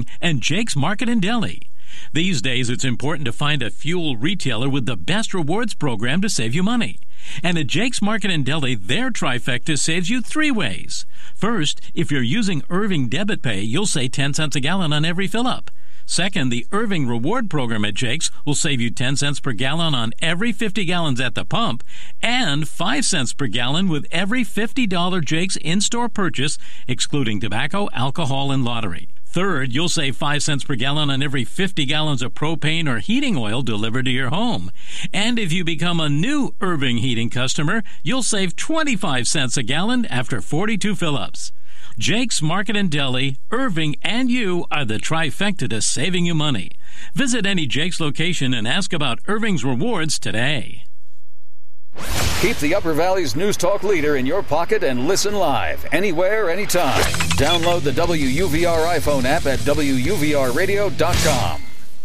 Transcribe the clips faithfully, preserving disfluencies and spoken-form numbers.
Irving and Jake's Market and Deli. These days, it's important to find a fuel retailer with the best rewards program to save you money. And at Jake's Market and Deli, their trifecta saves you three ways. First, if you're using Irving Debit Pay, you'll save ten cents a gallon on every fill-up. Second, the Irving Reward Program at Jake's will save you ten cents per gallon on every fifty gallons at the pump and five cents per gallon with every fifty dollars Jake's in-store purchase, excluding tobacco, alcohol, and lottery. Third, you'll save five cents per gallon on every fifty gallons of propane or heating oil delivered to your home. And if you become a new Irving Heating customer, you'll save twenty-five cents a gallon after forty-two fill-ups. Jake's Market and Deli, Irving, and you are the trifecta to saving you money. Visit any Jake's location and ask about Irving's rewards today. Keep the Upper Valley's News Talk leader in your pocket and listen live, anywhere, anytime. Download the W U V R iPhone app at W U V R radio dot com.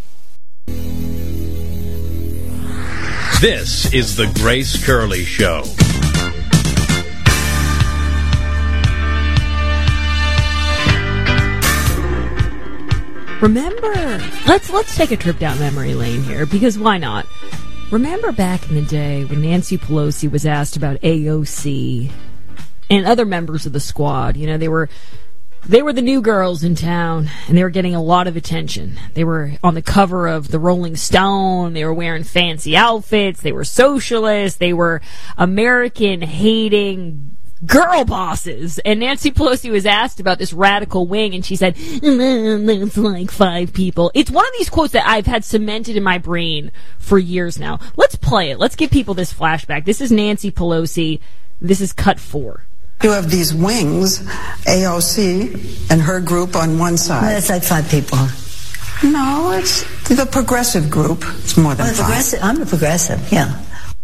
This is the Grace Curley Show. Remember, let's let's take a trip down memory lane here, because why not? Remember back in the day when Nancy Pelosi was asked about A O C and other members of the squad. You know, they were they were the new girls in town, and they were getting a lot of attention. They were on the cover of the Rolling Stone. They were wearing fancy outfits. They were socialists. They were American-hating girl bosses. And Nancy Pelosi was asked about this radical wing, and she said, mm, it's like five people. It's one of these quotes that I've had cemented in my brain for years now. Let's play it. Let's give people this flashback. This is Nancy Pelosi. This is cut four. You have these wings, A O C and her group on one side. That's like five people. No, it's the progressive group. It's more than well, five. Progressive, I'm the progressive, yeah.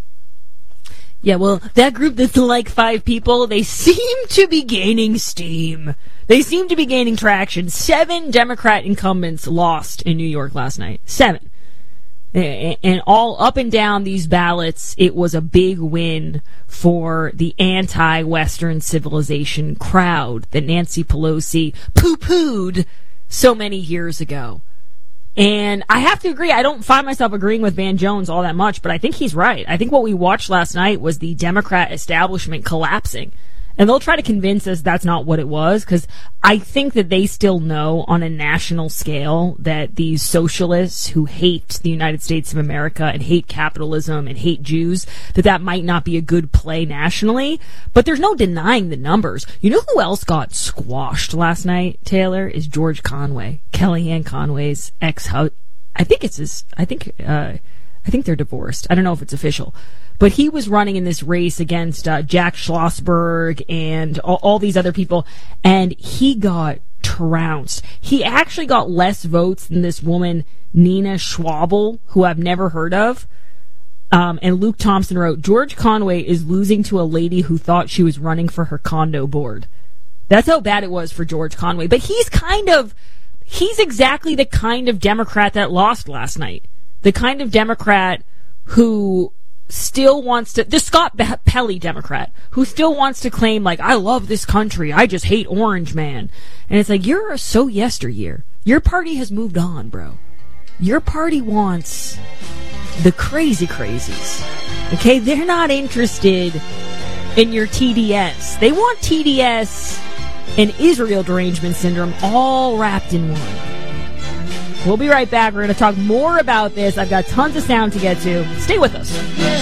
Yeah, well, that group that's like five people, they seem to be gaining steam. They seem to be gaining traction. Seven Democrat incumbents lost in New York last night. Seven. And all up and down these ballots, it was a big win for the anti-Western civilization crowd that Nancy Pelosi poo-pooed so many years ago. And I have to agree, I don't find myself agreeing with Van Jones all that much, but I think he's right. I think what we watched last night was the Democrat establishment collapsing. And they'll try to convince us that's not what it was, because I think that they still know on a national scale that these socialists who hate the United States of America and hate capitalism and hate Jews, that that might not be a good play nationally. But there's no denying the numbers. You know who else got squashed last night, Taylor? Is George Conway, Kellyanne Conway's ex-husband. I think it's his, I think, uh, I think they're divorced. I don't know if it's official. But he was running in this race against uh, Jack Schlossberg and all, all these other people, and he got trounced. He actually got less votes than this woman, Nina Schwabel, who I've never heard of. Um, and Luke Thompson wrote, George Conway is losing to a lady who thought she was running for her condo board. That's how bad it was for George Conway. But he's kind of, he's exactly the kind of Democrat that lost last night. The kind of Democrat who still wants to, the Scott Pelley Democrat, who still wants to claim, like, I love this country, I just hate Orange Man. And it's like, you're so yesteryear. Your party has moved on, bro. Your party wants the crazy crazies. Okay? They're not interested in your T D S. They want T D S and Israel derangement syndrome all wrapped in one. We'll be right back. We're going to talk more about this. I've got tons of sound to get to. Stay with us.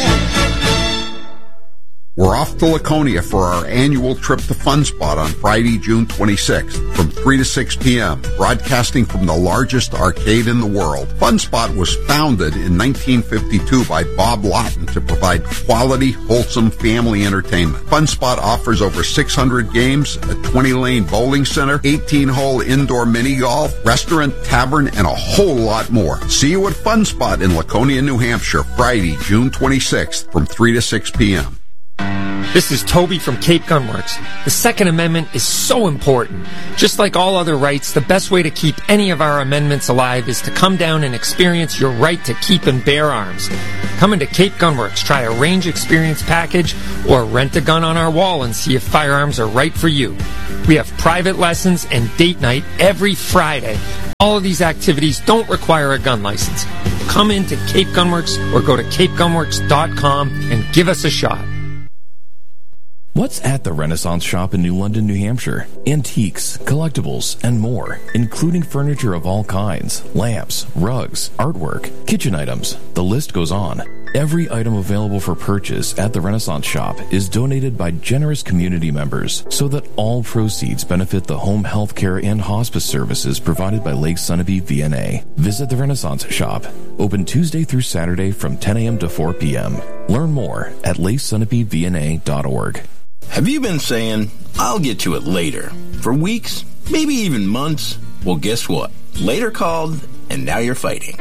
We're off to Laconia for our annual trip to Fun Spot on Friday, June twenty-sixth from three to six p.m., broadcasting from the largest arcade in the world. Fun Spot was founded in nineteen fifty-two by Bob Lawton to provide quality, wholesome family entertainment. Fun Spot offers over six hundred games, a twenty-lane bowling center, eighteen-hole indoor mini golf, restaurant, tavern, and a whole lot more. See you at Fun Spot in Laconia, New Hampshire, Friday, June twenty-sixth from three to six p.m. This is Toby from Cape Gunworks. The Second Amendment is so important. Just like all other rights, the best way to keep any of our amendments alive is to come down and experience your right to keep and bear arms. Come into Cape Gunworks, try a range experience package, or rent a gun on our wall and see if firearms are right for you. We have private lessons and date night every Friday. All of these activities don't require a gun license. Come into Cape Gunworks or go to cape gunworks dot com and give us a shot. What's at the Renaissance Shop in New London, New Hampshire? Antiques, collectibles, and more, including furniture of all kinds, lamps, rugs, artwork, kitchen items. The list goes on. Every item available for purchase at the Renaissance Shop is donated by generous community members so that all proceeds benefit the home health care and hospice services provided by Lake Sunapee V N A. Visit the Renaissance Shop. Open Tuesday through Saturday from ten a.m. to four p.m. Learn more at lake sunapee v n a dot org. Have you been saying, I'll get to it later, for weeks, maybe even months? Well, guess what? Later called, and now you're fighting.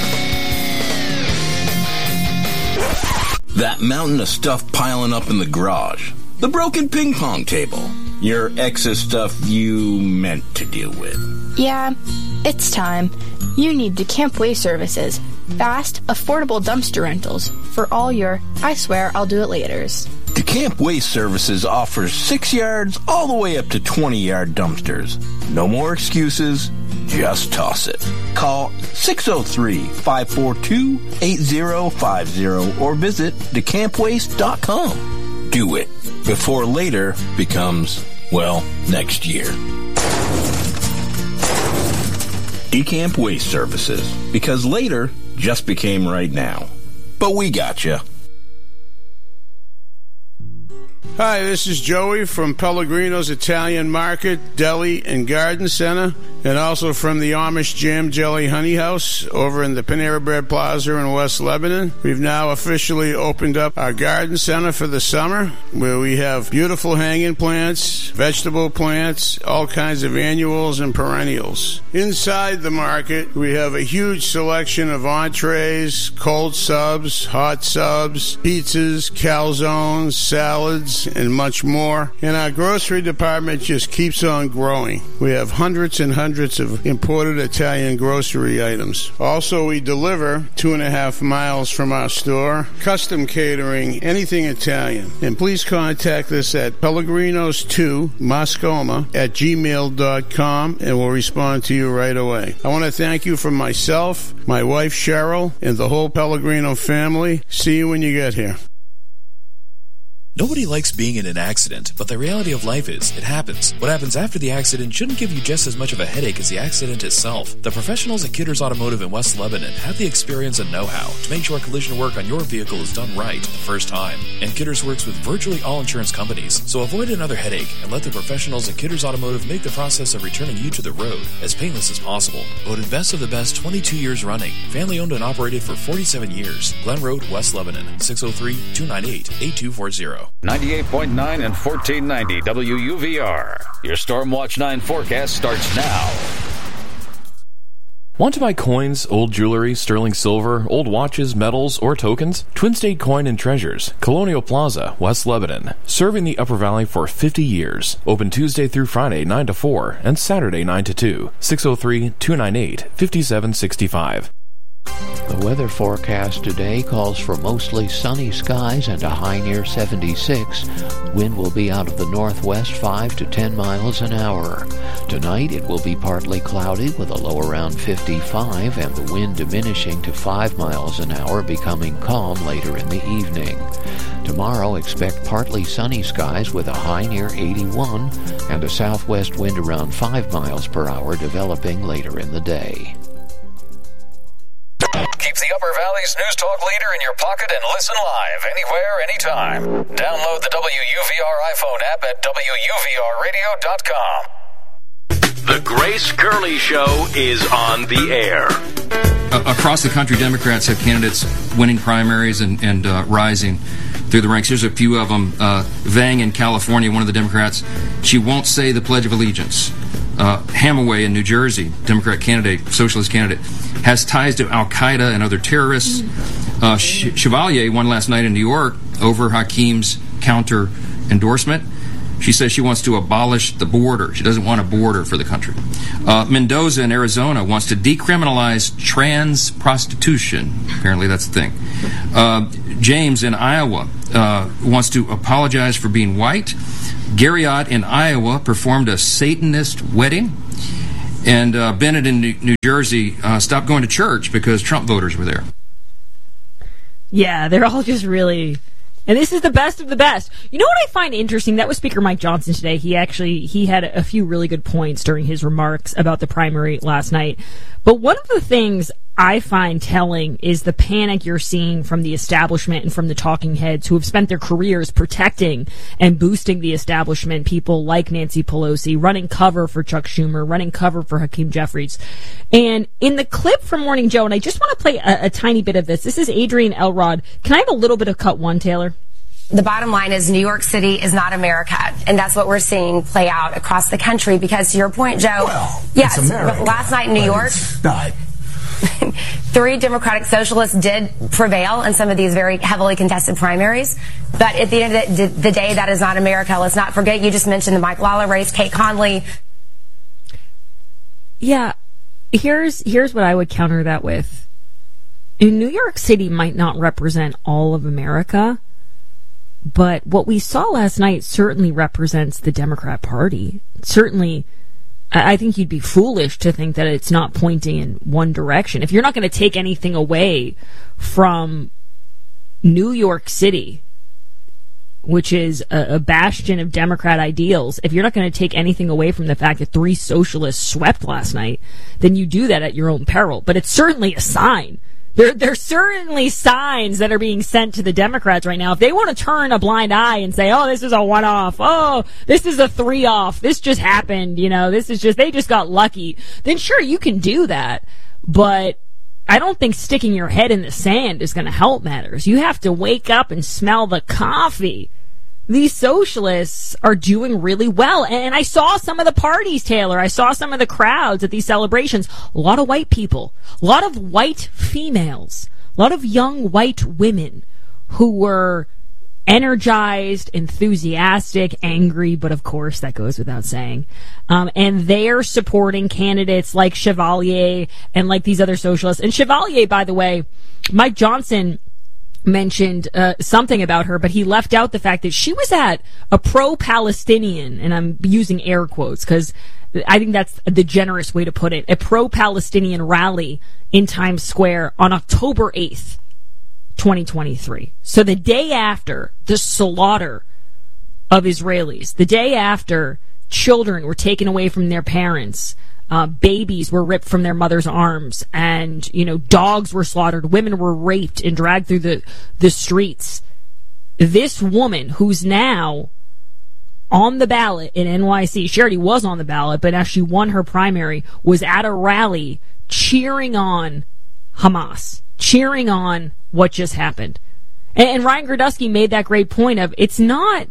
That mountain of stuff piling up in the garage. The broken ping pong table. Your ex's stuff you meant to deal with. Yeah, it's time. You need DeCamp Waste Services. Fast, affordable dumpster rentals for all your, I swear I'll do it laters. DeCamp Waste Services offers six yards all the way up to twenty-yard dumpsters. No more excuses. Just toss it. Call six oh three, five four two, eight oh five oh or visit decamp waste dot com. Do it before later becomes, well, next year. DeCamp Waste Services, because later just became right now. But we gotcha. Hi, this is Joey from Pellegrino's Italian Market, Deli, and Garden Center, and also from the Amish Jam Jelly Honey House over in the Panera Bread Plaza in West Lebanon. We've now officially opened up our garden center for the summer, where we have beautiful hanging plants, vegetable plants, all kinds of annuals and perennials. Inside the market, we have a huge selection of entrees, cold subs, hot subs, pizzas, calzones, salads, and much more. And our grocery department just keeps on growing. We have hundreds and hundreds of imported Italian grocery items. Also, we deliver two and a half miles from our store, custom catering, anything Italian. And please contact us at pellegrinos two moscoma at gmail dot com and we'll respond to you right away. I want to thank you from myself, my wife Cheryl, and the whole Pellegrino family. See you when you get here. Nobody likes being in an accident, but the reality of life is, it happens. What happens after the accident shouldn't give you just as much of a headache as the accident itself. The professionals at Kidders Automotive in West Lebanon have the experience and know-how to make sure collision work on your vehicle is done right the first time. And Kidders works with virtually all insurance companies, so avoid another headache and let the professionals at Kidders Automotive make the process of returning you to the road as painless as possible. Voted best of the best twenty-two years running. Family owned and operated for forty-seven years. Glen Road, West Lebanon, six oh three, two nine eight, eight two four zero. ninety-eight point nine and fourteen ninety W U V R. Your Stormwatch nine forecast starts now. Want to buy coins, old jewelry, sterling silver, old watches, medals, or tokens? Twin State Coin and Treasures, Colonial Plaza, West Lebanon. Serving the Upper Valley for fifty years. Open Tuesday through Friday, nine to four, and Saturday, nine to two. six oh three, two nine eight, five seven six five. The weather forecast today calls for mostly sunny skies and a high near seventy-six. Wind will be out of the northwest five to ten miles an hour. Tonight it will be partly cloudy with a low around fifty-five and the wind diminishing to five miles an hour, becoming calm later in the evening. Tomorrow expect partly sunny skies with a high near eighty-one and a southwest wind around five miles per hour developing later in the day. Keep the Upper Valley's News Talk leader in your pocket and listen live anywhere, anytime. Download the W U V R iPhone app at W U V R radio dot com. The Grace Curley Show is on the air. Uh, across the country, Democrats have candidates winning primaries and, and uh, rising through the ranks. Here's a few of them. Uh, Vang in California, one of the Democrats, she won't say the Pledge of Allegiance. Uh, Hamaway in New Jersey, Democrat candidate, socialist candidate, has ties to Al-Qaeda and other terrorists. Uh, Ch- Chevalier won last night in New York over Hakeem's counter endorsement. She says she wants to abolish the border. She doesn't want a border for the country. Uh, Mendoza in Arizona wants to decriminalize trans prostitution. Apparently that's the thing. Uh, James in Iowa uh, wants to apologize for being white. Garriott in Iowa performed a Satanist wedding. And uh, Bennett in New, New Jersey uh, stopped going to church because Trump voters were there. Yeah, they're all just really... And this is the best of the best. You know what I find interesting? That was Speaker Mike Johnson today. He actually, he had a few really good points during his remarks about the primary last night. But one of the things I find telling is the panic you're seeing from the establishment and from the talking heads who have spent their careers protecting and boosting the establishment. People like Nancy Pelosi, running cover for Chuck Schumer, running cover for Hakeem Jeffries. And in the clip from Morning Joe, and I just want to play a, a tiny bit of this. This is Adrian Elrod. Can I have a little bit of cut one, Taylor? The bottom line is New York City is not America, and that's what we're seeing play out across the country. Because to your point, Joe, well, yes, it's America, last night in New York, not. three Democratic socialists did prevail in some of these very heavily contested primaries. But at the end of the, the day, that is not America. Let's not forget, you just mentioned the Mike Lawler race, Kate Conley. Yeah, here's here's what I would counter that with. New York City might not represent all of America, but what we saw last night certainly represents the Democrat Party. Certainly, I think you'd be foolish to think that it's not pointing in one direction. If you're not going to take anything away from New York City, which is a, a bastion of Democrat ideals, if you're not going to take anything away from the fact that three socialists swept last night, then you do that at your own peril. But it's certainly a sign. There, there's certainly signs that are being sent to the Democrats right now. If they want to turn a blind eye and say, oh, this is a one-off, oh, this is a three-off, this just happened, you know, this is just, they just got lucky, then sure, you can do that. But I don't think sticking your head in the sand is going to help matters. You have to wake up and smell the coffee. These socialists are doing really well. And I saw some of the parties, Taylor. I saw some of the crowds at these celebrations. A lot of white people, a lot of white females, a lot of young white women who were energized, enthusiastic, angry, but of course that goes without saying. Um, and they're supporting candidates like Chevalier and like these other socialists. And Chevalier, by the way, Mike Johnson mentioned uh, something about her, but he left out the fact that she was at a pro-Palestinian, and I'm using air quotes because I think that's the generous way to put it, a pro-Palestinian rally in Times Square on October eighth, twenty twenty-three. So the day after the slaughter of Israelis, the day after children were taken away from their parents, Uh, babies were ripped from their mother's arms, and, you know, dogs were slaughtered, women were raped and dragged through the, the streets. This woman, who's now on the ballot in N Y C, she already was on the ballot, but as she won her primary, was at a rally cheering on Hamas, cheering on what just happened. And, and Ryan Gradusky made that great point of, it's not...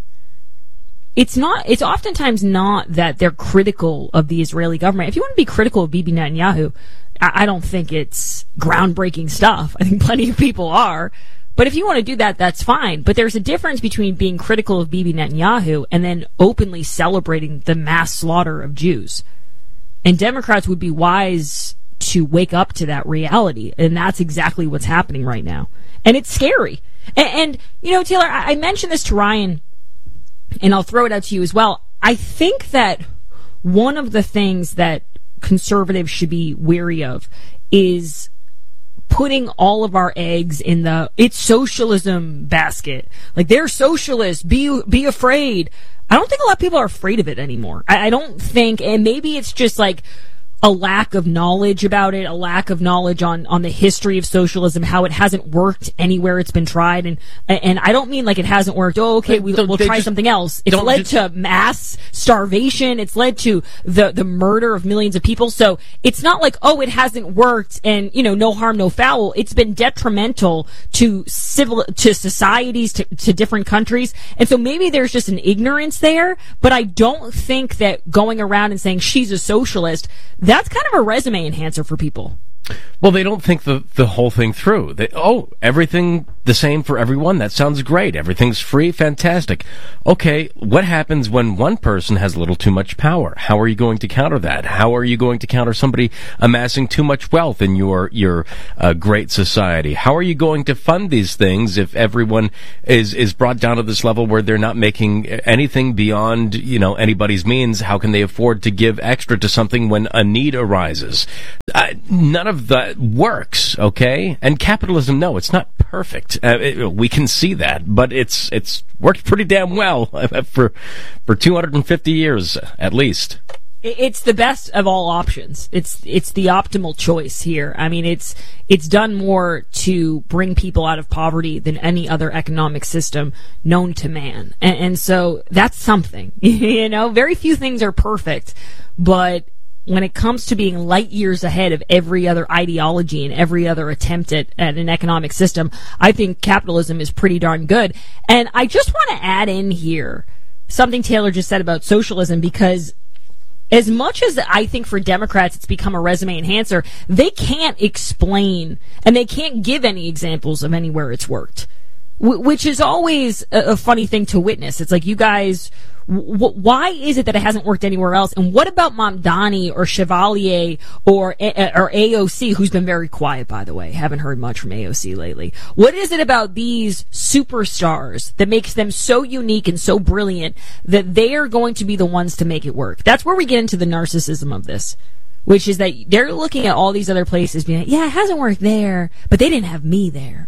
It's not, it's oftentimes not that they're critical of the Israeli government. If you want to be critical of Bibi Netanyahu, I, I don't think it's groundbreaking stuff. I think plenty of people are. But if you want to do that, that's fine. But there's a difference between being critical of Bibi Netanyahu and then openly celebrating the mass slaughter of Jews. And Democrats would be wise to wake up to that reality. And that's exactly what's happening right now. And it's scary. And, and you know, Taylor, I, I mentioned this to Ryan, and I'll throw it out to you as well. I think that one of the things that conservatives should be wary of is putting all of our eggs in the it's socialism basket. Like, they're socialists, be be afraid. I don't think a lot of people are afraid of it anymore. I, I don't think, and maybe it's just like a lack of knowledge about it, a lack of knowledge on, on the history of socialism, how it hasn't worked anywhere it's been tried. And and I don't mean like it hasn't worked, oh, okay, we, we'll try something else. It's led to mass starvation. It's led to the, the murder of millions of people. So it's not like, oh, it hasn't worked and, you know, no harm, no foul. It's been detrimental to civil, to societies, to, to different countries. And so maybe there's just an ignorance there, but I don't think that going around and saying she's a socialist, that's kind of a resume enhancer for people. Well, they don't think the, the whole thing through. They, oh, everything the same for everyone? That sounds great. Everything's free? Fantastic. Okay, what happens when one person has a little too much power? How are you going to counter that? How are you going to counter somebody amassing too much wealth in your, your uh, great society? How are you going to fund these things if everyone is, is brought down to this level where they're not making anything beyond, you know, anybody's means? How can they afford to give extra to something when a need arises? Uh, none of that works, okay? And capitalism, no, it's not perfect. Uh, it, we can see that, but it's it's worked pretty damn well for for two hundred fifty years at least. It's the best of all options. It's it's the optimal choice here. I mean, it's it's done more to bring people out of poverty than any other economic system known to man, and, and so that's something. You know, very few things are perfect, but when it comes to being light years ahead of every other ideology and every other attempt at, at an economic system, I think capitalism is pretty darn good. And I just want to add in here something Taylor just said about socialism, because as much as I think for Democrats it's become a resume enhancer, they can't explain and they can't give any examples of anywhere it's worked, w- which is always a, a funny thing to witness. It's like, you guys... W- why is it that it hasn't worked anywhere else? And what about Mamdani or Chevalier or or A O C, who's been very quiet, by the way? Haven't heard much from A O C lately. What is it about these superstars that makes them so unique and so brilliant that they are going to be the ones to make it work? That's where we get into the narcissism of this, which is that they're looking at all these other places being like, yeah, it hasn't worked there, but they didn't have me there.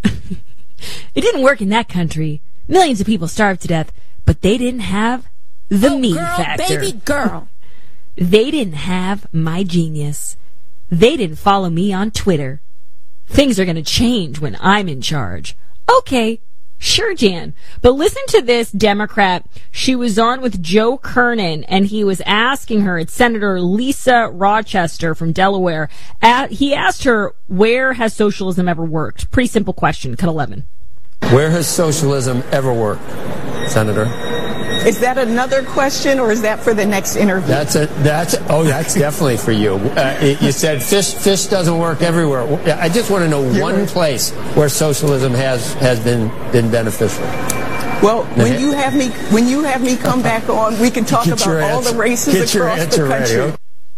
It didn't work in that country. Millions of people starved to death, but they didn't have the oh, me girl, factor. Baby girl. They didn't have my genius. They didn't follow me on Twitter. Things are going to change when I'm in charge. Okay, sure, Jan. But listen to this Democrat. She was on with Joe Kernan, and he was asking her, it's Senator Lisa Rochester from Delaware. At, he asked her, where has socialism ever worked? Pretty simple question. Cut eleven. Where has socialism ever worked, Senator? Is that another question, or is that for the next interview? That's a that's oh that's definitely for you. Uh, you said fish fish doesn't work everywhere. I just want to know You're one right. place where socialism has has been been beneficial. Well, when you have me when you have me come back on, we can talk about all answer. the races Get across the country. Ready.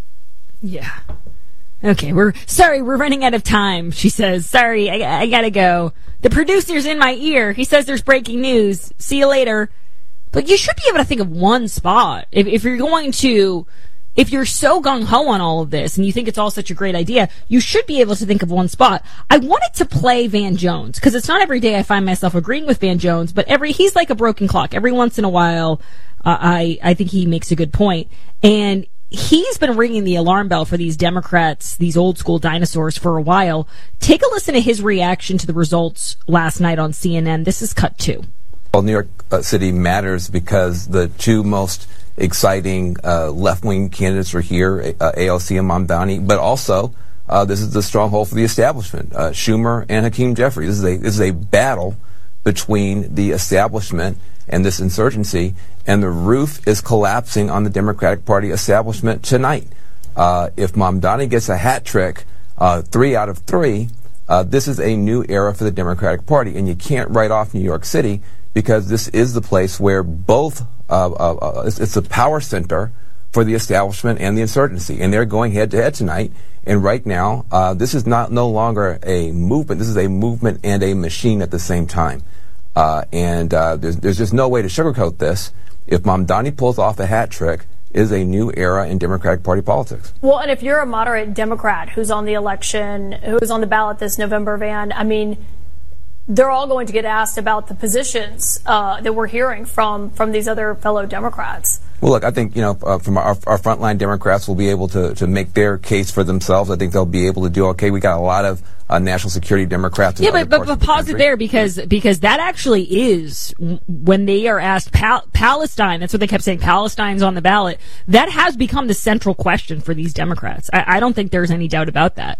Yeah. Okay, we're sorry, we're running out of time. She says, "Sorry, I, I gotta go. The producer's in my ear. He says there's breaking news. See you later." But you should be able to think of one spot. If, if you're going to, if you're so gung-ho on all of this and you think it's all such a great idea, you should be able to think of one spot. I wanted to play Van Jones, because it's not every day I find myself agreeing with Van Jones, but every, he's like a broken clock. Every once in a while, uh, I, I think he makes a good point. And he's been ringing the alarm bell for these Democrats, these old school dinosaurs, for a while. Take a listen to his reaction to the results last night on C N N. This is cut two. Well, New York uh, City matters because the two most exciting uh, left-wing candidates are here, uh, A O C and Mamdani, but also uh, this is the stronghold for the establishment, uh, Schumer and Hakeem Jeffries. This is a this is a battle between the establishment and this insurgency, and the roof is collapsing on the Democratic Party establishment tonight. Uh, if Mamdani gets a hat trick, uh, three out of three, uh, this is a new era for the Democratic Party, and you can't write off New York City, because this is the place where both, uh, uh, uh, it's, it's a power center for the establishment and the insurgency. And they're going head to head tonight. And right now, uh, this is not no longer a movement. This is a movement and a machine at the same time. Uh, and uh, there's, there's just no way to sugarcoat this. If Mamdani pulls off a hat trick, it is a new era in Democratic Party politics. Well, and if you're a moderate Democrat who's on the election, who's on the ballot this November, Van, I mean, they're all going to get asked about the positions uh, that we're hearing from from these other fellow Democrats. Well, look, I think, you know, uh, from our, our frontline Democrats will be able to, to make their case for themselves. I think they'll be able to do okay. We got a lot of uh, national security Democrats. Yeah, but, but, but pause it there, because because that actually is, when they are asked Pal- Palestine, that's what they kept saying, Palestine's on the ballot. That has become the central question for these Democrats. I, I don't think there's any doubt about that.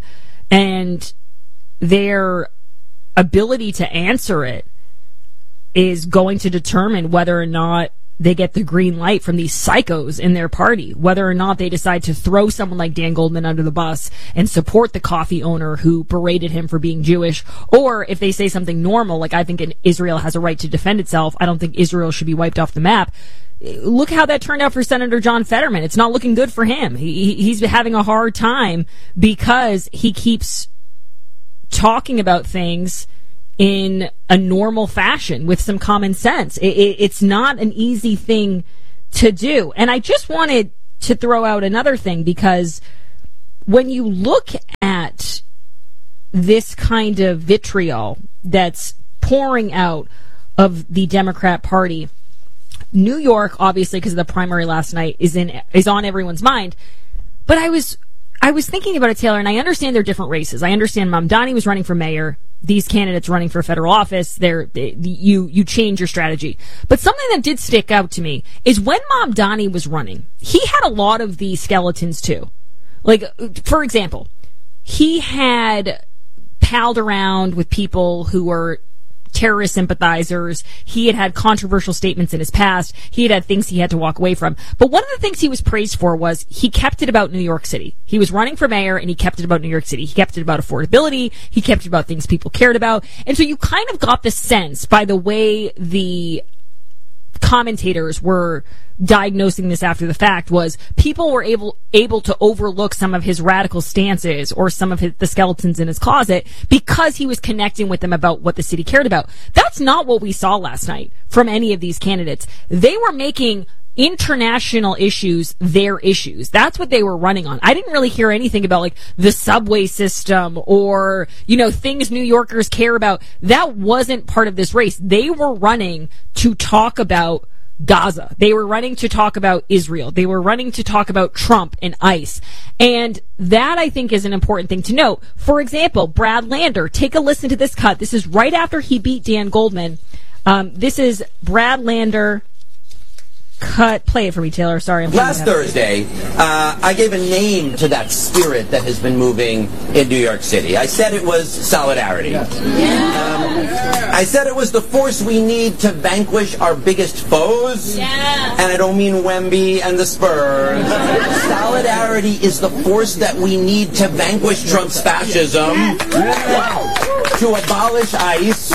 And their ability to answer it is going to determine whether or not they get the green light from these psychos in their party, whether or not they decide to throw someone like Dan Goldman under the bus and support the coffee owner who berated him for being Jewish, or if they say something normal, like I think Israel has a right to defend itself, I don't think Israel should be wiped off the map. Look how that turned out for Senator John Fetterman. It's not looking good for him. He, he's having a hard time because he keeps talking about things in a normal fashion with some common sense. It, it, it's not an easy thing to do. And I just wanted to throw out another thing, because when you look at this kind of vitriol that's pouring out of the Democrat Party, New York, obviously, because of the primary last night, is in is on everyone's mind. But I was I was thinking about it, Taylor, and I understand they're different races. I understand Mamdani was running for mayor. These candidates running for federal office, they're, they, you you change your strategy. But something that did stick out to me is when Mamdani was running, he had a lot of these skeletons too. Like, for example, he had palled around with people who were terrorist sympathizers. He had had controversial statements in his past. He had had things he had to walk away from. But one of the things he was praised for was he kept it about New York City. He was running for mayor and he kept it about New York City. He kept it about affordability. He kept it about things people cared about. And so you kind of got the sense by the way the commentators were diagnosing this after the fact was people were able able to overlook some of his radical stances or some of his, the skeletons in his closet because he was connecting with them about what the city cared about. That's not what we saw last night from any of these candidates. They were making international issues their issues. That's what they were running on. I didn't really hear anything about like the subway system or, you know, things New Yorkers care about. That wasn't part of this race. They were running to talk about Gaza. They were running to talk about Israel. They were running to talk about Trump and ICE. And that, I think, is an important thing to note. For example, Brad Lander, take a listen to this cut. This is right after he beat Dan Goldman. Um, this is Brad Lander. Cut. Play it for me, Taylor. Sorry. I'm Last Thursday, uh, I gave a name to that spirit that has been moving in New York City. I said it was solidarity. Yeah. Um, I said it was the force we need to vanquish our biggest foes. Yeah. And I don't mean Wemby and the Spurs. Solidarity is the force that we need to vanquish Trump's fascism, yes. to abolish ICE,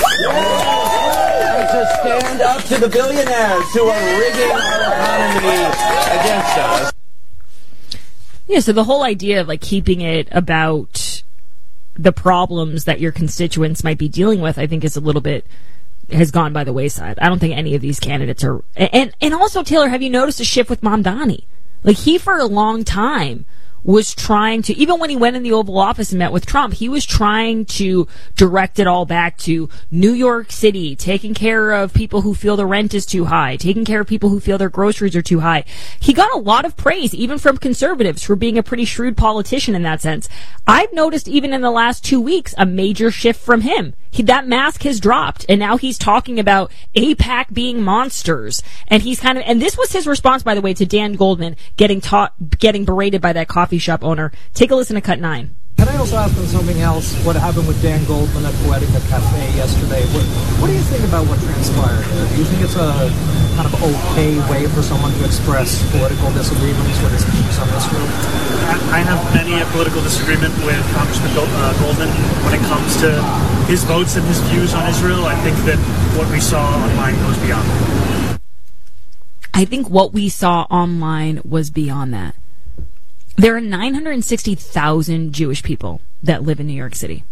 and to stand up to the billionaires who are rigging our economy against us. Yeah, so the whole idea of like keeping it about the problems that your constituents might be dealing with, I think is a little bit, has gone by the wayside. I don't think any of these candidates are, and, and also, Taylor, have you noticed a shift with Mamdani? Like, he for a long time was trying to, even when he went in the Oval Office and met with Trump, he was trying to direct it all back to New York City, taking care of people who feel the rent is too high, taking care of people who feel their groceries are too high. He got a lot of praise, even from conservatives, for being a pretty shrewd politician in that sense. I've noticed even in the last two weeks, a major shift from him. He, that mask has dropped, and now he's talking about AIPAC being monsters. And he's kind of, and this was his response, by the way, to Dan Goldman getting taught, getting berated by that coffee shop owner. Take a listen to cut nine. Can I also ask on something else? What happened with Dan Goldman at Poetica Cafe yesterday? What, what do you think about what transpired there? Do you think it's a kind of okay way for someone to express political disagreements with his views on Israel? I have many a political disagreement with Congressman Goldman when it comes to his votes and his views on Israel. I think that what we saw online goes beyond that. I think what we saw online was beyond that. There are nine hundred sixty thousand Jewish people that live in New York City.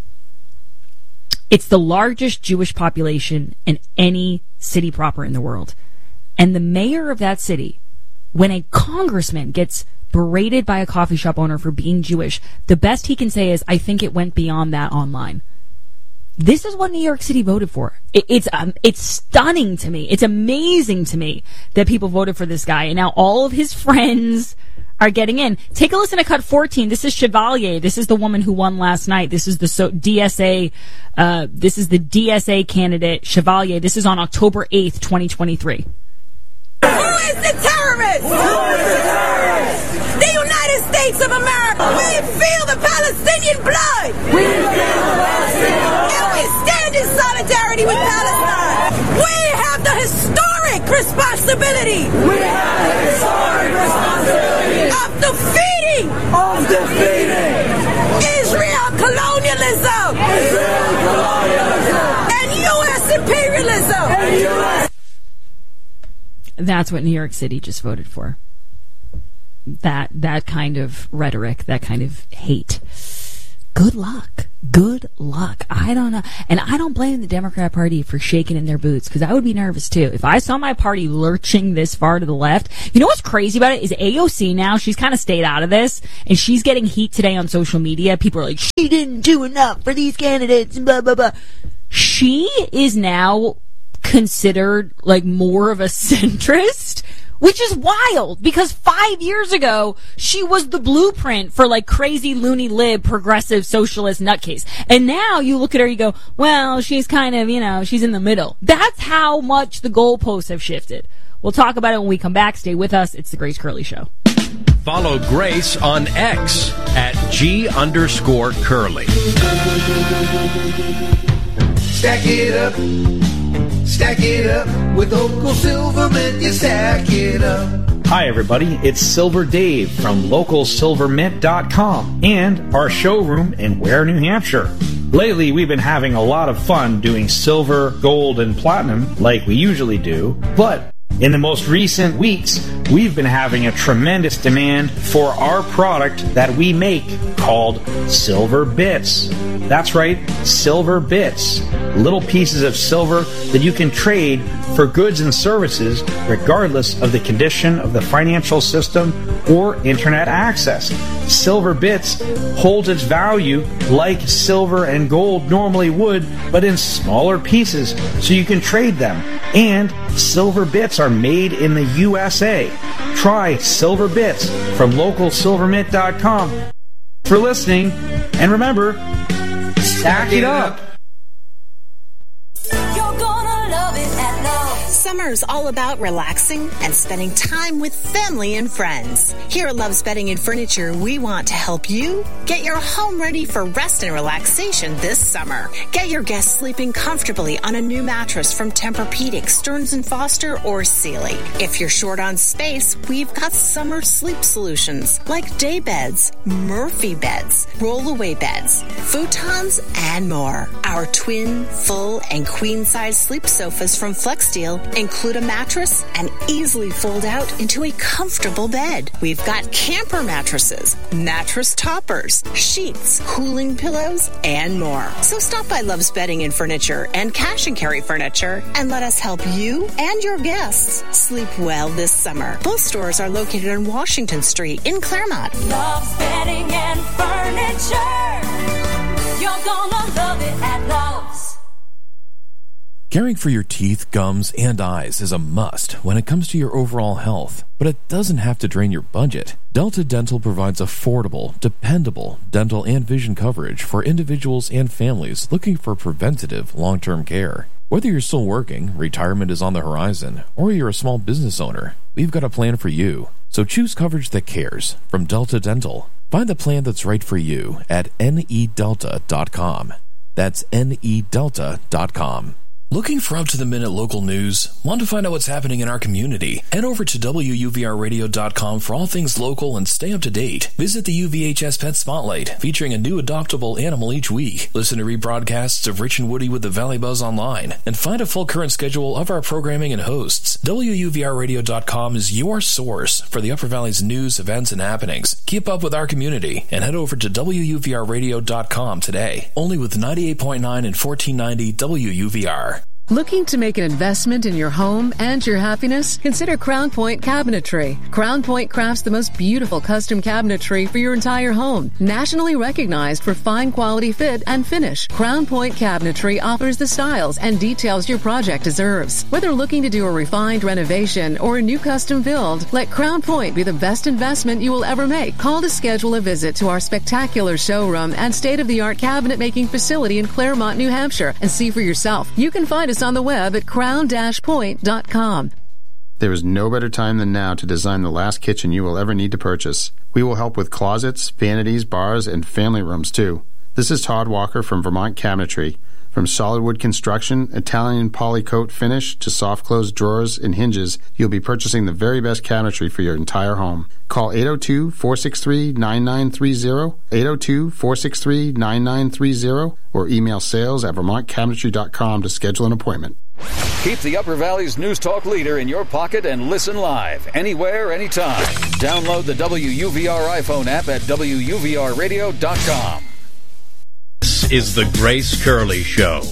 It's the largest Jewish population in any city proper in the world. And the mayor of that city, when a congressman gets berated by a coffee shop owner for being Jewish, the best he can say is, I think it went beyond that online. This is what New York City voted for. It, it's um, it's stunning to me. It's amazing to me that people voted for this guy. And now all of his friends are getting in. Take a listen to cut fourteen. This is Chevalier. This is the woman who won last night. This is the so, D S A. Uh, this is the D S A candidate, Chevalier. This is on October eighth, twenty twenty-three. Who is the terrorist? Who is the terrorist? The United States of America. We feel the Palestinian blood. We feel the Palestinian blood. And we stand in solidarity with Palestine. We have the historic responsibility. We have a historic responsibility of defeating, of defeating Israel colonialism, Israel colonialism, and U S imperialism. And U S That's what New York City just voted for. That that kind of rhetoric, that kind of hate. Good luck. Good luck. I don't know. And I don't blame the Democrat Party for shaking in their boots, because I would be nervous too. If I saw my party lurching this far to the left, you know what's crazy about it is A O C now, she's kind of stayed out of this, and she's getting heat today on social media. People are like, she didn't do enough for these candidates, and blah, blah, blah. She is now considered like more of a centrist, which is wild, because five years ago, she was the blueprint for like crazy loony lib progressive socialist nutcase. And now you look at her, you go, well, she's kind of, you know, she's in the middle. That's how much the goalposts have shifted. We'll talk about it when we come back. Stay with us. It's the Grace Curley Show. Follow Grace on X at G underscore Curley. Stack it up. Stack it up with Local Silvermint, you stack it up. Hi everybody, it's Silver Dave from local silver mint dot com and our showroom in Ware, New Hampshire. Lately we've been having a lot of fun doing silver, gold, and platinum like we usually do, but in the most recent weeks, we've been having a tremendous demand for our product that we make called Silver Bits. That's right, Silver Bits. Little pieces of silver that you can trade for goods and services regardless of the condition of the financial system or internet access. Silver Bits holds its value like silver and gold normally would, but in smaller pieces so you can trade them. And Silver Bits are made in the U S A. Try Silver Bits from local silver mint dot com. For listening, and remember, stack it up. You're gonna love it at Love's. Summer's all about relaxing and spending time with family and friends. Here at Love's Bedding and Furniture, we want to help you get your home ready for rest and relaxation this summer. Get your guests sleeping comfortably on a new mattress from Tempur-Pedic, Stearns and Foster, or Sealy. If you're short on space, we've got summer sleep solutions like day beds, Murphy beds, roll-away beds, futons, and more. Our twin, full, and queen-size sleep sofas from FlexSteel include a mattress and easily fold out into a comfortable bed. We've got camper mattresses, mattress toppers, sheets, cooling pillows, and more. So stop by Love's Bedding and Furniture and Cash and Carry Furniture and let us help you and your guests sleep well this summer. Both stores are located on Washington Street in Claremont. Love's Bedding and Furniture. You're gonna love it at Love's. Caring for your teeth, gums, and eyes is a must when it comes to your overall health, but it doesn't have to drain your budget. Delta Dental provides affordable, dependable dental and vision coverage for individuals and families looking for preventative long-term care. Whether you're still working, retirement is on the horizon, or you're a small business owner, we've got a plan for you. So choose coverage that cares from Delta Dental. Find the plan that's right for you at N E delta dot com. That's N E delta dot com. Looking for up-to-the-minute local news? Want to find out what's happening in our community? Head over to W U V R radio dot com for all things local and stay up to date. Visit the U V H S Pet Spotlight, featuring a new adoptable animal each week. Listen to rebroadcasts of Rich and Woody with the Valley Buzz online, and find a full current schedule of our programming and hosts. W U V R radio dot com is your source for the Upper Valley's news, events, and happenings. Keep up with our community and head over to W U V R radio dot com today. Only with ninety-eight point nine and fourteen ninety W U V R. Looking to make an investment in your home and your happiness? Consider Crown Point Cabinetry. Crown Point crafts the most beautiful custom cabinetry for your entire home. Nationally recognized for fine quality fit and finish, Crown Point Cabinetry offers the styles and details your project deserves. Whether looking to do a refined renovation or a new custom build, let Crown Point be the best investment you will ever make. Call to schedule a visit to our spectacular showroom and state-of-the-art cabinet making facility in Claremont, New Hampshire, and see for yourself. You can find us on the web at crown dash point dot com. There is no better time than now to design the last kitchen you will ever need to purchase. We will help with closets, vanities, bars, and family rooms too. This is Todd Walker from Vermont Cabinetry. From solid wood construction, Italian polycoat finish to soft close drawers and hinges, you'll be purchasing the very best cabinetry for your entire home. Call eight oh two, four six three, nine nine three oh, eight oh two, four six three, nine nine three oh, or email sales at vermont cabinetry dot com to schedule an appointment. Keep the Upper Valley's News Talk leader in your pocket and listen live, anywhere, anytime. Download the W U V R iPhone app at W U V R radio dot com. This is the Grace Curley Show.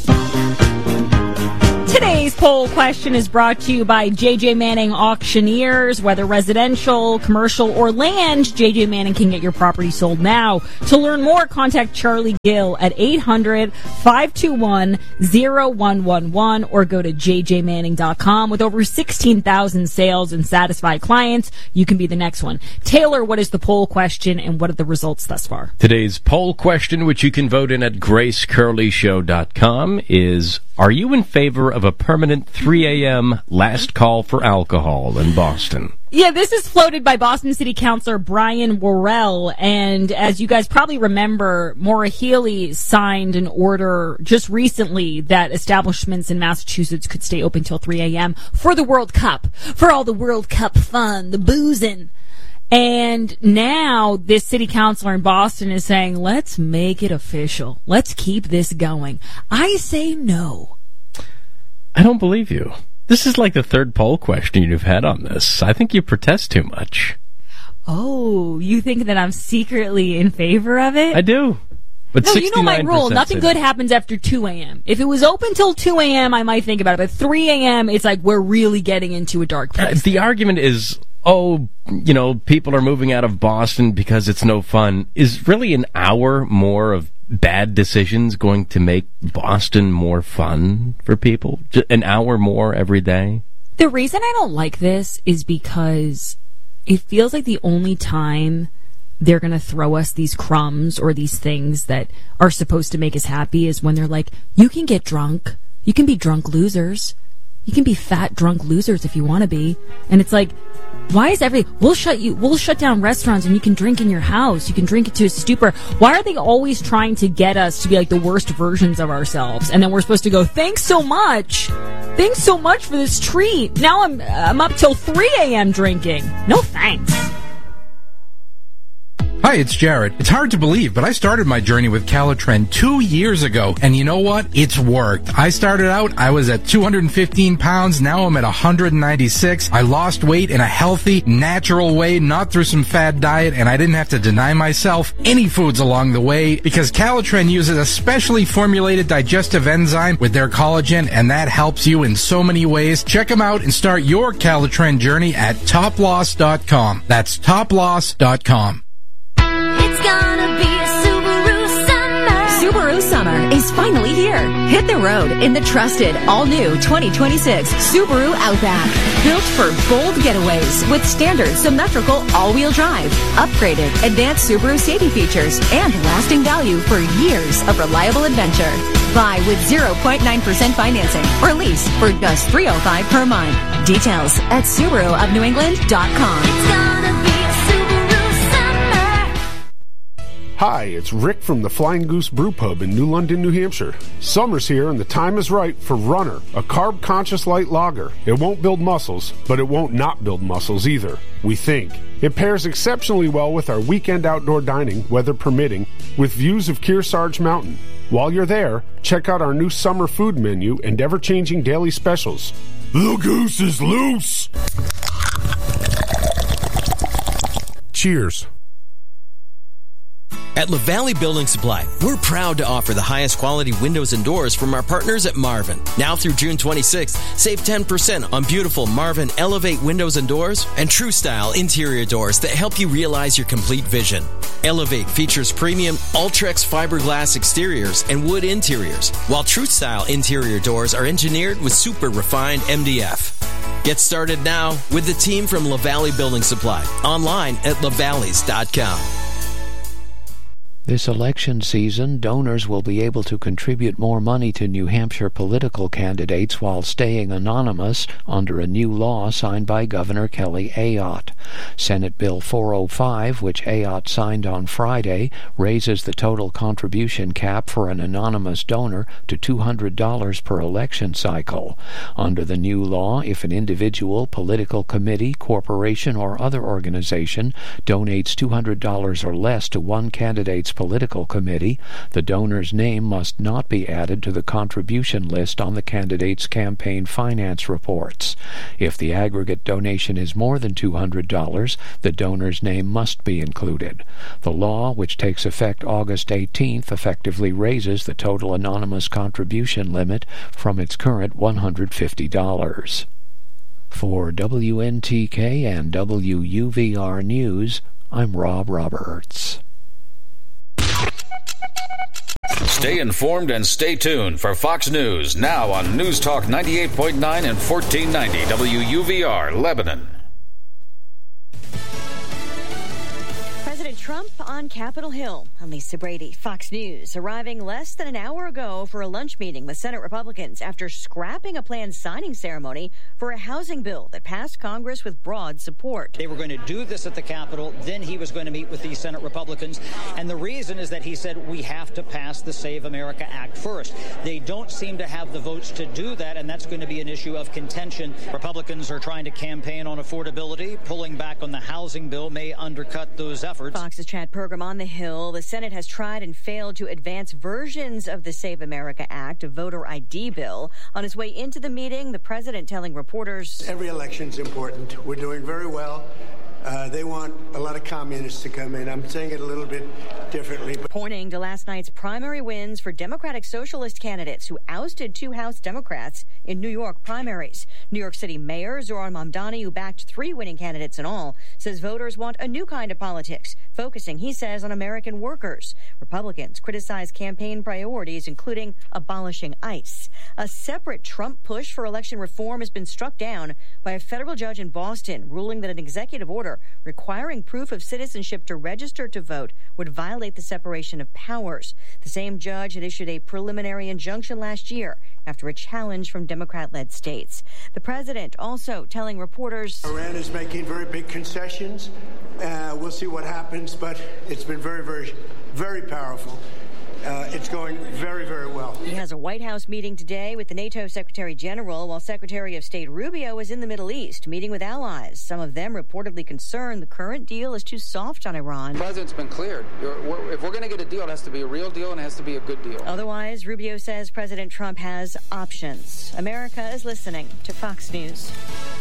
Today's poll question is brought to you by J J Manning Auctioneers. Whether residential, commercial, or land, J J Manning can get your property sold now. To learn more, contact Charlie Gill at eight hundred, five two one, oh one one one or go to j j manning dot com. With over sixteen thousand sales and satisfied clients, you can be the next one. Taylor, what is the poll question and what are the results thus far? Today's poll question, which you can vote in at grace curley show dot com, is: are you in favor of a permanent three a.m. last call for alcohol in Boston? Yeah, this is floated by Boston City Councilor Brian Worrell, and as you guys probably remember, Maura Healey signed an order just recently that establishments in Massachusetts could stay open till three a.m. for the World Cup, for all the World Cup fun, the boozing. And now this city councilor in Boston is saying, let's make it official. Let's keep this going. I say no. I don't believe you. This is like the third poll question you've had on this. I think you protest too much. Oh, you think that I'm secretly in favor of it? I do. But no, you know my rule. Nothing good happens after two a.m. If it was open till two a.m., I might think about it. But three a.m., it's like we're really getting into a dark place. Uh, the argument is, oh, you know, people are moving out of Boston because it's no fun. Is really an hour more of bad decisions going to make Boston more fun for people? Just an hour more every day? The reason I don't like this is because it feels like the only time they're going to throw us these crumbs or these things that are supposed to make us happy is when they're like, you can get drunk. You can be drunk losers. You can be fat drunk losers if you want to be. And it's like, why is every we'll shut you we'll shut down restaurants and you can drink in your house. You can drink it to a stupor. Why are they always trying to get us to be like the worst versions of ourselves? And then we're supposed to go, thanks so much. Thanks so much for this treat. Now I'm I'm up till three a.m. drinking. No thanks. Hi, it's Jared. It's hard to believe, but I started my journey with Calitren two years ago, and you know what? It's worked. I started out, I was at two hundred fifteen pounds, now I'm at one hundred ninety-six. I lost weight in a healthy, natural way, not through some fad diet, and I didn't have to deny myself any foods along the way, because Calitren uses a specially formulated digestive enzyme with their collagen, and that helps you in so many ways. Check them out and start your Calitren journey at top loss dot com. That's top loss dot com. It's gonna be a Subaru summer. Subaru summer is finally here. Hit the road in the trusted, all-new twenty twenty-six Subaru Outback. Built for bold getaways with standard symmetrical all-wheel drive, upgraded advanced Subaru safety features, and lasting value for years of reliable adventure. Buy with zero point nine percent financing or lease for just three hundred five dollars per month. Details at Subaru of New England dot com. It's gonna be a Subaru summer. Hi, it's Rick from the Flying Goose Brew Pub in New London, New Hampshire. Summer's here and the time is right for Runner, a carb-conscious light lager. It won't build muscles, but it won't not build muscles either, we think. It pairs exceptionally well with our weekend outdoor dining, weather permitting, with views of Kearsarge Mountain. While you're there, check out our new summer food menu and ever-changing daily specials. The goose is loose! Cheers. At LaValley Building Supply, we're proud to offer the highest quality windows and doors from our partners at Marvin. Now through June twenty-sixth, save ten percent on beautiful Marvin Elevate windows and doors and True Style interior doors that help you realize your complete vision. Elevate features premium Ultrex fiberglass exteriors and wood interiors, while True Style interior doors are engineered with super refined M D F. Get started now with the team from LaValley Building Supply, online at lavalleys dot com. This election season, donors will be able to contribute more money to New Hampshire political candidates while staying anonymous under a new law signed by Governor Kelly Ayotte. Senate Bill four oh five, which Ayotte signed on Friday, raises the total contribution cap for an anonymous donor to two hundred dollars per election cycle. Under the new law, if an individual, political committee, corporation, or other organization donates two hundred dollars or less to one candidate's political committee, the donor's name must not be added to the contribution list on the candidate's campaign finance reports. If the aggregate donation is more than two hundred dollars, the donor's name must be included. The law, which takes effect August eighteenth, effectively raises the total anonymous contribution limit from its current one hundred fifty dollars. For W N T K and W U V R News, I'm Rob Roberts. Stay informed and stay tuned for Fox News, now on News Talk ninety-eight point nine and fourteen ninety W U V R, Lebanon. Trump on Capitol Hill. I'm Lisa Brady, Fox News, arriving less than an hour ago for a lunch meeting with Senate Republicans after scrapping a planned signing ceremony for a housing bill that passed Congress with broad support. They were going to do this at the Capitol, then he was going to meet with the Senate Republicans, and the reason is that he said we have to pass the Save America Act first. They don't seem to have the votes to do that, and that's going to be an issue of contention. Republicans are trying to campaign on affordability. Pulling back on the housing bill may undercut those efforts. Fox's Chad Pergam on the Hill. The Senate has tried and failed to advance versions of the Save America Act, a voter I D bill. On his way into the meeting, the president telling reporters, every election's important. We're doing very well. Uh, they want a lot of communists to come in. I'm saying it a little bit differently. But pointing to last night's primary wins for Democratic Socialist candidates who ousted two House Democrats in New York primaries. New York City Mayor Zohran Mamdani, who backed three winning candidates in all, says voters want a new kind of politics, focusing, he says, on American workers. Republicans criticize campaign priorities, including abolishing ICE. A separate Trump push for election reform has been struck down by a federal judge in Boston, ruling that an executive order requiring proof of citizenship to register to vote would violate the separation of powers. The same judge had issued a preliminary injunction last year after a challenge from Democrat-led states. The president also telling reporters, Iran is making very big concessions. Uh, we'll see what happens, but it's been very, very, very powerful. Uh, it's going very, very well. He has a White House meeting today with the NATO Secretary General, while Secretary of State Rubio is in the Middle East, meeting with allies. Some of them reportedly concerned the current deal is too soft on Iran. The president's been cleared. We're, if we're going to get a deal, it has to be a real deal and it has to be a good deal. Otherwise, Rubio says President Trump has options. America is listening to Fox News.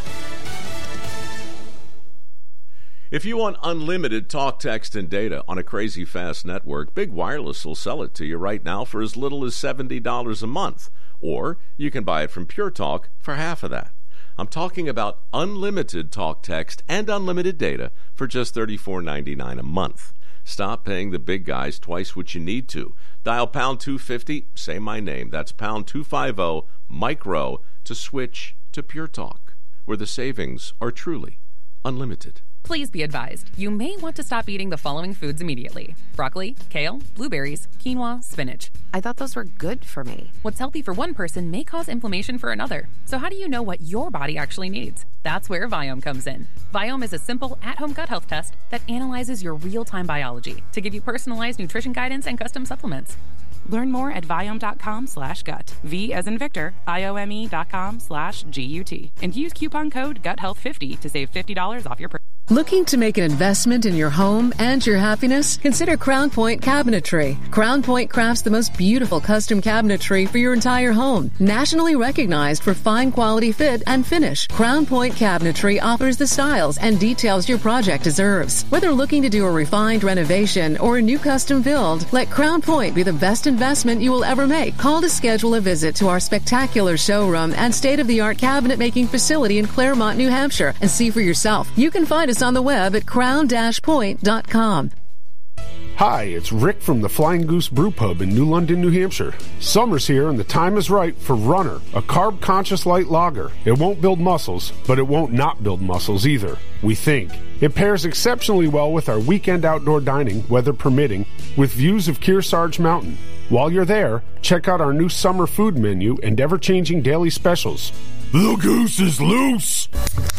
If you want unlimited talk, text, and data on a crazy fast network, Big Wireless will sell it to you right now for as little as seventy dollars a month. Or you can buy it from Pure Talk for half of that. I'm talking about unlimited talk, text, and unlimited data for just thirty-four ninety-nine a month. Stop paying the big guys twice what you need to. Dial pound two fifty, say my name. That's pound two fifty, micro, to switch to Pure Talk, where the savings are truly unlimited. Please be advised, you may want to stop eating the following foods immediately. Broccoli, kale, blueberries, quinoa, spinach. I thought those were good for me. What's healthy for one person may cause inflammation for another. So how do you know what your body actually needs? That's where Viome comes in. Viome is a simple at-home gut health test that analyzes your real-time biology to give you personalized nutrition guidance and custom supplements. Learn more at Viome.com slash gut. V as in Victor, I-O-M-E dot com slash G-U-T. And use coupon code gut health fifty to save fifty dollars off your purchase. Looking to make an investment in your home and your happiness? Consider Crown Point Cabinetry. Crown Point crafts the most beautiful custom cabinetry for your entire home. Nationally recognized for fine quality fit and finish, Crown Point Cabinetry offers the styles and details your project deserves. Whether looking to do a refined renovation or a new custom build, let Crown Point be the best investment you will ever make. Call to schedule a visit to our spectacular showroom and state-of-the-art cabinet making facility in Claremont, New Hampshire, and see for yourself. You can find us on the web at crown dash point dot com. Hi, it's Rick from the Flying Goose Brew Pub in New London, New Hampshire. Summer's here and the time is right for Runner, a carb-conscious light lager. It won't build muscles, but it won't not build muscles either, we think. It pairs exceptionally well with our weekend outdoor dining, weather permitting, with views of Kearsarge Mountain. While you're there, check out our new summer food menu and ever-changing daily specials. The goose is loose!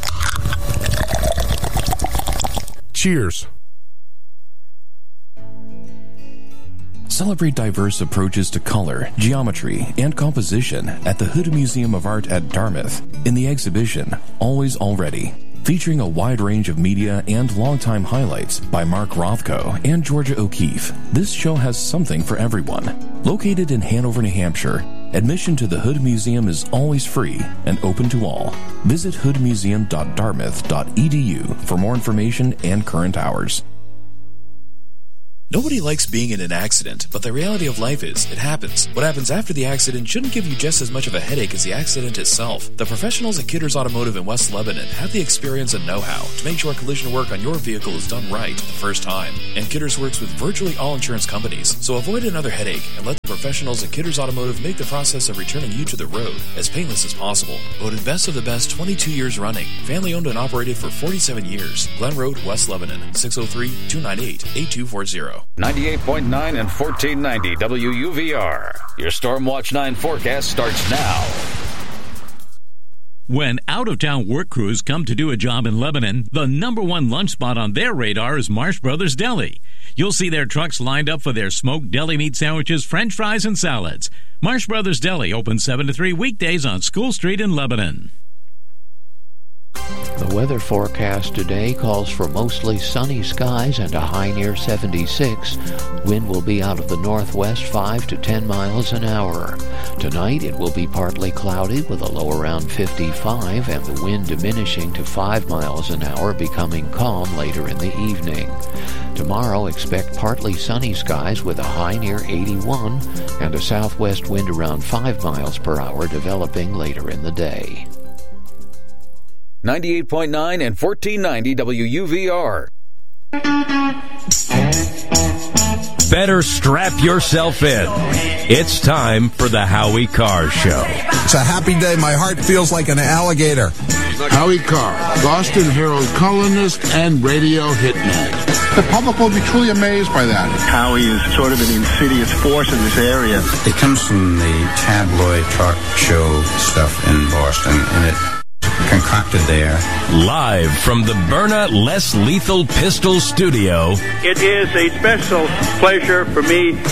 Cheers. Celebrate diverse approaches to color, geometry, and composition at the Hood Museum of Art at Dartmouth in the exhibition Always Already, featuring a wide range of media and longtime highlights by Mark Rothko and Georgia O'Keeffe. This show has something for everyone. Located in Hanover, New Hampshire, admission to the Hood Museum is always free and open to all. Visit hood museum dot dartmouth dot e d u for more information and current hours. Nobody likes being in an accident, but the reality of life is, it happens. What happens after the accident shouldn't give you just as much of a headache as the accident itself. The professionals at Kidders Automotive in West Lebanon have the experience and know-how to make sure collision work on your vehicle is done right the first time. And Kidders works with virtually all insurance companies, so avoid another headache and let the professionals at Kidders Automotive make the process of returning you to the road as painless as possible. Voted best of the best twenty-two years running. Family owned and operated for forty-seven years. Glen Road, West Lebanon, six oh three, two nine eight, eight two four zero. ninety-eight point nine and fourteen ninety W U V R. Your Storm Watch nine forecast starts now. When out-of-town work crews come to do a job in Lebanon, the number one lunch spot on their radar is Marsh Brothers Deli. You'll see their trucks lined up for their smoked deli meat sandwiches, french fries, and salads. Marsh Brothers Deli opens seven to three weekdays on School Street in Lebanon. The weather forecast today calls for mostly sunny skies and a high near seventy-six. Wind will be out of the northwest five to ten miles an hour. Tonight it will be partly cloudy with a low around fifty-five and the wind diminishing to five miles an hour, becoming calm later in the evening. Tomorrow expect partly sunny skies with a high near eighty-one and a southwest wind around five miles per hour developing later in the day. ninety-eight point nine and fourteen ninety W U V R. Better strap yourself in. It's time for the Howie Carr Show. It's a happy day. My heart feels like an alligator. Howie Carr, Boston Herald columnist and radio hitman. The public will be truly amazed by that. Howie is sort of an insidious force in this area. It comes from the tabloid talk show stuff in Boston, and it concocted there. Live from the Byrna Less Lethal Pistol Studio. It is a special pleasure for me